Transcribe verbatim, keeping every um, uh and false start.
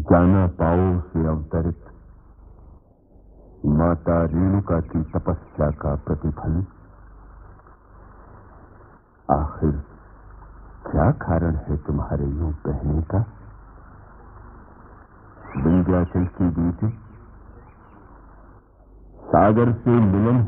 जाना पाओ से अवतरित माता रेणुका की तपस्या का प्रतिफल। आखिर क्या कारण है तुम्हारे यूं कहने का? विंध्याचल की बेटी, सागर से मिलन